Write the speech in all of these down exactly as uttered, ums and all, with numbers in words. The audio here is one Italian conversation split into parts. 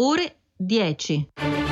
ore dieci.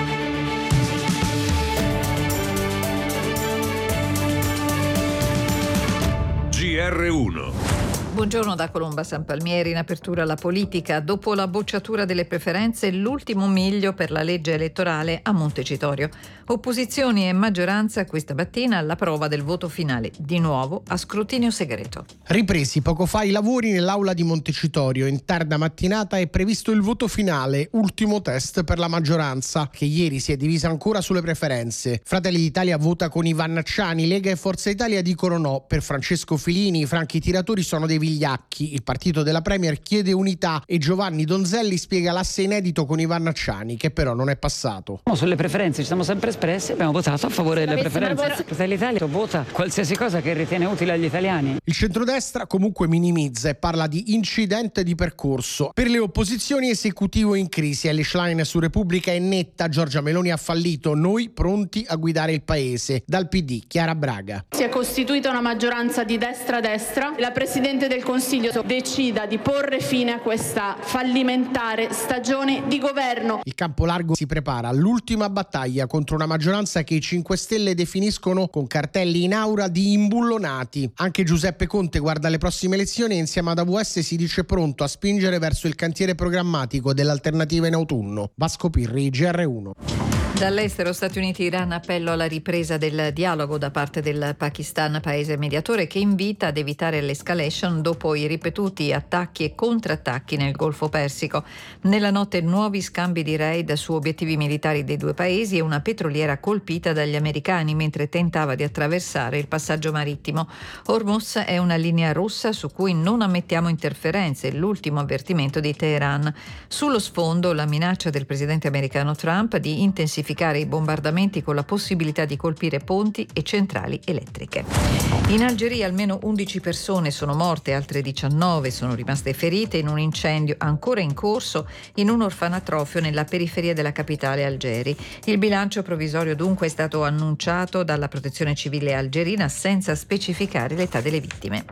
G R uno. Buongiorno da Colomba San Palmieri. In apertura alla politica, dopo la bocciatura delle preferenze, l'ultimo miglio per la legge elettorale a Montecitorio. Opposizioni e maggioranza questa mattina alla prova del voto finale, di nuovo a scrutinio segreto. Ripresi poco fa i lavori nell'aula di Montecitorio. In tarda mattinata è previsto il voto finale, ultimo test per la maggioranza, che ieri si è divisa ancora sulle preferenze. Fratelli d'Italia vota con i Vannacciani, Lega e Forza Italia dicono no. Per Francesco Filini i franchi tiratori sono dei vigliacchi. Il partito della Premier chiede unità e Giovanni Donzelli spiega l'asse inedito con i Vannacciani, che però non è passato. Sulle preferenze ci siamo sempre espressi, abbiamo votato a favore delle preferenze. Fratelli d'Italia vota qualsiasi cosa che ritiene utile agli italiani. Il centrodestra comunque minimizza e parla di incidente di percorso. Per le opposizioni esecutivo in crisi, Elish Line su Repubblica è netta, Giorgia Meloni ha fallito, noi pronti a guidare il paese. Dal P D, Chiara Braga. Si è costituita una maggioranza di destra-destra, la Presidente del Consiglio decida di porre fine a questa fallimentare stagione di governo. Il campo largo si prepara all'ultima battaglia contro una maggioranza che i cinque Stelle definiscono con cartelli in aura di imbullonati. Anche Giuseppe Conte guarda le prossime elezioni e insieme ad A V S si dice pronto a spingere verso il cantiere programmatico dell'alternativa in autunno. Vasco Pirri, G R uno. Dall'estero, Stati Uniti e Iran, appello alla ripresa del dialogo da parte del Pakistan, paese mediatore che invita ad evitare l'escalation dopo i ripetuti attacchi e contrattacchi nel Golfo Persico. Nella notte nuovi scambi di raid su obiettivi militari dei due paesi e una petroliera colpita dagli americani mentre tentava di attraversare il passaggio marittimo. Hormuz è una linea rossa su cui non ammettiamo interferenze, l'ultimo avvertimento di Teheran. Sullo sfondo la minaccia del presidente americano Trump di intensificare i bombardamenti con la possibilità di colpire ponti e centrali elettriche. In Algeria almeno undici persone sono morte, altre diciannove sono rimaste ferite in un incendio ancora in corso in un orfanatrofio nella periferia della capitale Algeri. Il bilancio provvisorio dunque è stato annunciato dalla Protezione Civile algerina senza specificare l'età delle vittime.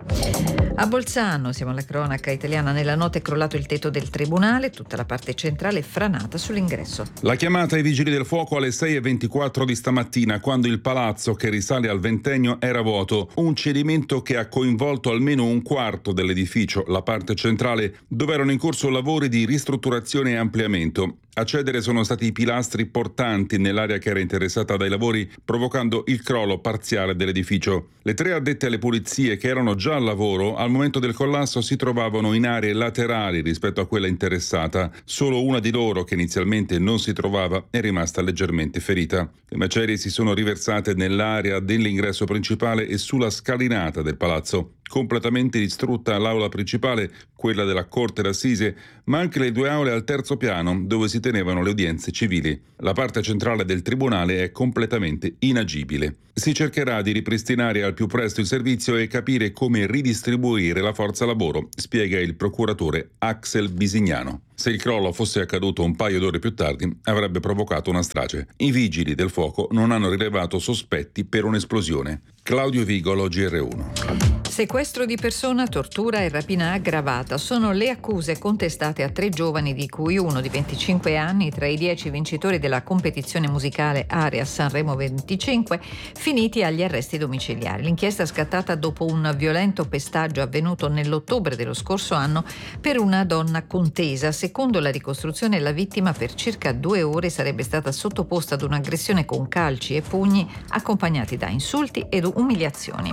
A Bolzano, siamo alla cronaca italiana, nella notte è crollato il tetto del tribunale, tutta la parte centrale è franata sull'ingresso. La chiamata ai vigili del fuoco alle sei e ventiquattro di stamattina, quando il palazzo, che risale al ventennio, era vuoto. Un cedimento che ha coinvolto almeno un quarto dell'edificio, la parte centrale, dove erano in corso lavori di ristrutturazione e ampliamento. A cedere sono stati i pilastri portanti nell'area che era interessata dai lavori, provocando il crollo parziale dell'edificio. Le tre addette alle pulizie, che erano già al lavoro, al momento del collasso si trovavano in aree laterali rispetto a quella interessata. Solo una di loro, che inizialmente non si trovava, è rimasta leggermente ferita. Le macerie si sono riversate nell'area dell'ingresso principale e sulla scalinata del palazzo. Completamente distrutta l'aula principale, quella della Corte d'Assise, ma anche le due aule al terzo piano dove si tenevano le udienze civili. La parte centrale del tribunale è completamente inagibile. Si cercherà di ripristinare al più presto il servizio e capire come ridistribuire la forza lavoro, spiega il procuratore Axel Bisignano. Se il crollo fosse accaduto un paio d'ore più tardi, avrebbe provocato una strage. I vigili del fuoco non hanno rilevato sospetti per un'esplosione. Claudio Vigolo, G R uno. Sequestro di persona, tortura e rapina aggravata sono le accuse contestate a tre giovani, di cui uno di venticinque anni, tra i dieci vincitori della competizione musicale Area Sanremo venticinque, finiti agli arresti domiciliari. L'inchiesta è scattata dopo un violento pestaggio avvenuto nell'ottobre dello scorso anno per una donna contesa. Secondo la ricostruzione, la vittima per circa due ore sarebbe stata sottoposta ad un'aggressione con calci e pugni accompagnati da insulti ed umiliazioni.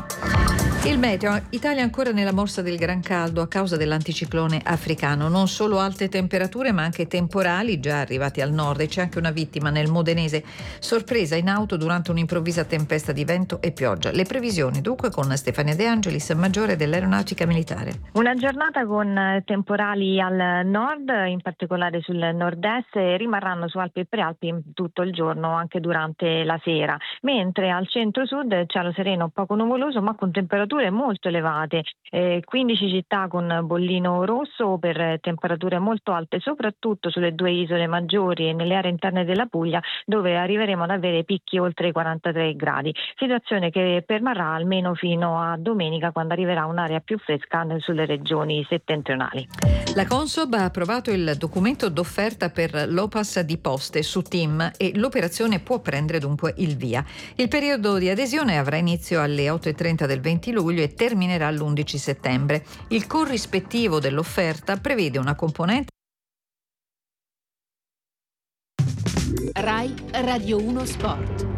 Il meteo, Italia ancora nella morsa del gran caldo a causa dell'anticiclone africano. Non solo alte temperature ma anche temporali già arrivati al nord, e c'è anche una vittima nel modenese sorpresa in auto durante un'improvvisa tempesta di vento e pioggia. Le previsioni dunque con Stefania De Angelis, maggiore dell'Aeronautica Militare. Una giornata con temporali al nord, in particolare sul nord-est, e rimarranno su Alpi e Prealpi tutto il giorno, anche durante la sera, mentre al centro-sud cielo sereno poco nuvoloso ma con temperature molto molto elevate, eh, quindici città con bollino rosso per temperature molto alte, soprattutto sulle due isole maggiori e nelle aree interne della Puglia, dove arriveremo ad avere picchi oltre i quarantatré gradi, situazione che permarrà almeno fino a domenica, quando arriverà un'area più fresca sulle regioni settentrionali. La Consob ha approvato il documento d'offerta per l'O P A S di Poste su T I M e l'operazione può prendere dunque il via. Il periodo di adesione avrà inizio alle otto e trenta del venti luglio e terminerà l'undici settembre. Il corrispettivo dell'offerta prevede una componente Rai Radio uno Sport.